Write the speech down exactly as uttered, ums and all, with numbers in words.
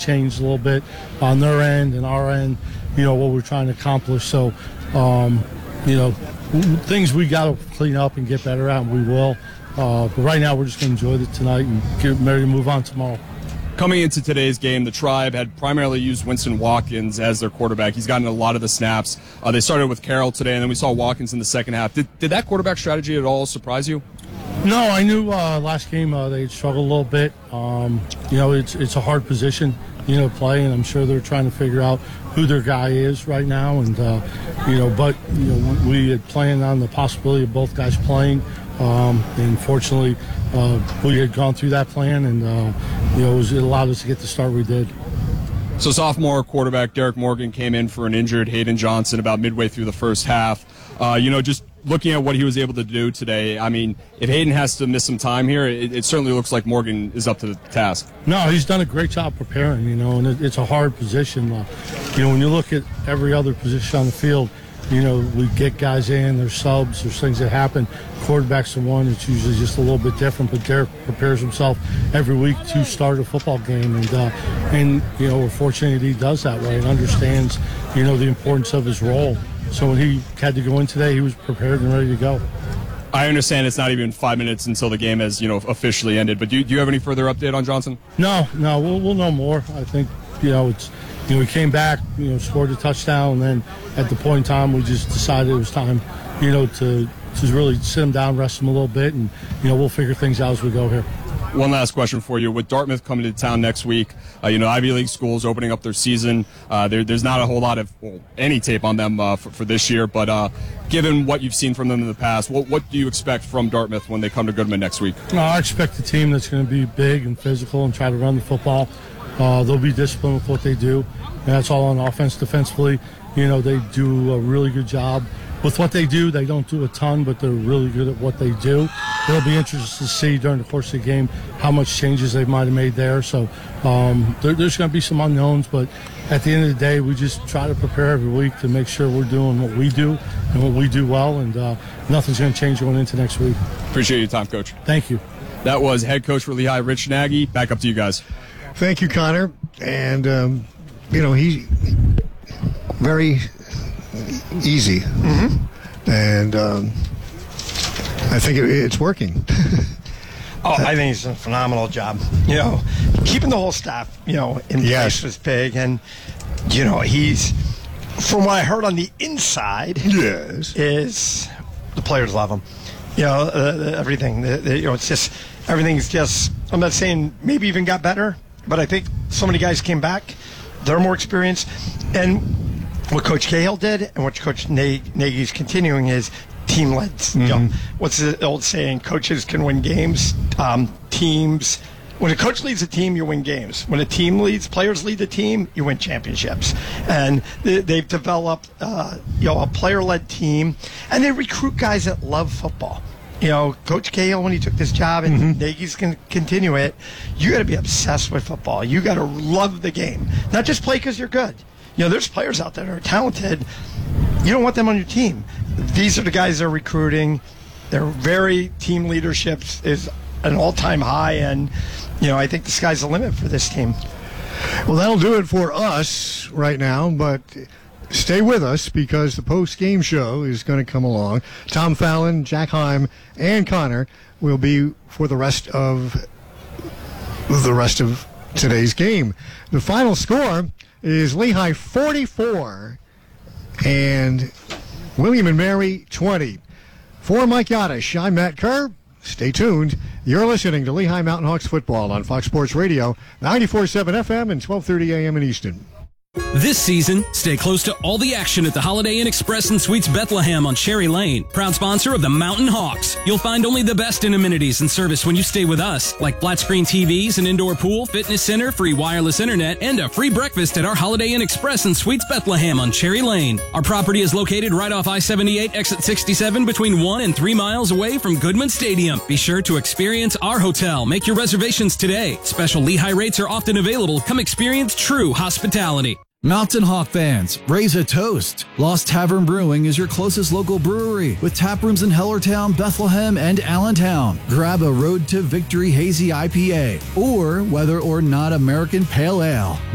changed a little bit on their end and our end, you know, what we're trying to accomplish. So, um, you know, things we got to clean up and get better at, and we will. Uh, but right now, we're just going to enjoy it tonight and get ready to move on tomorrow. Coming into today's game, the Tribe had primarily used Winston Watkins as their quarterback. He's gotten a lot of the snaps. Uh, they started with Carroll today, and then we saw Watkins in the second half. Did, did that quarterback strategy at all surprise you? No, I knew uh, last game uh, they struggled a little bit. Um, you know, it's it's a hard position, you know, to play, and I'm sure they're trying to figure out who their guy is right now. And, uh, you know, but, you know, we had planned on the possibility of both guys playing. Um, and fortunately, uh, we had gone through that plan, and uh, you know, it, was, it allowed us to get the start we did. So sophomore quarterback Derek Morgan came in for an injured Hayden Johnson about midway through the first half. Uh, you know, just looking at what he was able to do today, I mean, if Hayden has to miss some time here, it, it certainly looks like Morgan is up to the task. No, he's done a great job preparing, you know, and it, it's a hard position. Uh, you know, when you look at every other position on the field, you know, we get guys in, there's subs, there's things that happen. Quarterback's the one that's usually just a little bit different, but Derek prepares himself every week to start a football game. And, uh, and you know, we're fortunate he does that way and understands, you know, the importance of his role. So when he had to go in today, he was prepared and ready to go. I understand it's not even five minutes until the game has, you know, officially ended, but do you, do you have any further update on Johnson? No, no, we'll, we'll know more. I think, you know, it's, you know, we came back, you know, scored a touchdown, and then at the point in time, we just decided it was time, you know, to, to really sit him down, rest him a little bit, and, you know, we'll figure things out as we go here. One last question for you. With Dartmouth coming to town next week, uh, you know, Ivy League schools opening up their season, uh, there, there's not a whole lot of, well, any tape on them uh, for, for this year, but uh, given what you've seen from them in the past, what, what do you expect from Dartmouth when they come to Goodman next week? No, I expect a team that's going to be big and physical and try to run the football. Uh, they'll be disciplined with what they do, and that's all on offense. Defensively, you know, they do a really good job with what they do. They don't do a ton, but they're really good at what they do. It'll be interesting to see during the course of the game how much changes they might have made there. So um, there, there's going to be some unknowns, but at the end of the day, we just try to prepare every week to make sure we're doing what we do and what we do well, and uh, nothing's going to change going into next week. Appreciate your time, Coach. Thank you. That was head coach for Lehigh, Rich Nagy. Back up to you guys. Thank you, Connor. And, um, you know, he's very easy. Mm-hmm. And um, I think it, it's working. Oh, I think he's done a phenomenal job. You know, keeping the whole staff, you know, in yes. place was big. And, you know, he's, from what I heard on the inside, yes. is the players love him. You know, uh, everything. The, the, you know, it's just, everything's just, I'm not saying maybe even got better, but I think so many guys came back. They're more experienced. And what Coach Cahill did and what Coach Nagy's continuing is team-led. Mm-hmm. You know, what's the old saying? Coaches can win games. Um, teams, when a coach leads a team, you win games. When a team leads, players lead the team, you win championships. And they, they've developed, uh, you know, a player-led team, and they recruit guys that love football. You know, Coach Cahill, when he took this job, and mm-hmm. Nagy's going to continue it, you got to be obsessed with football. You got to love the game, not just play because you're good. You know, there's players out there that are talented. You don't want them on your team. These are the guys they're recruiting. They're very, team leadership is an all-time high, and, you know, I think the sky's the limit for this team. Well, that'll do it for us right now, but stay with us because the post-game show is going to come along. Tom Fallon, Jack Heim, and Connor will be for the rest of the rest of today's game. The final score is Lehigh forty-four and William and Mary twenty. For Mike Yadish, I'm Matt Kerr. Stay tuned. You're listening to Lehigh Mountain Hawks football on Fox Sports Radio, ninety-four point seven F M and twelve thirty A M in Easton. This season, stay close to all the action at the Holiday Inn Express and Suites Bethlehem on Cherry Lane, proud sponsor of the Mountain Hawks. You'll find only the best in amenities and service when you stay with us, like flat screen T Vs, an indoor pool, fitness center, free wireless internet, and a free breakfast at our Holiday Inn Express and Suites Bethlehem on Cherry Lane. Our property is located right off I seventy-eight, exit sixty-seven, between one and three miles away from Goodman Stadium. Be sure to experience our hotel. Make your reservations today. Special Lehigh rates are often available. Come experience true hospitality. Mountain Hawk fans, raise a toast. Lost Tavern Brewing is your closest local brewery with tap rooms in Hellertown, Bethlehem, and Allentown. Grab a Road to Victory Hazy I P A or whether or not American Pale Ale.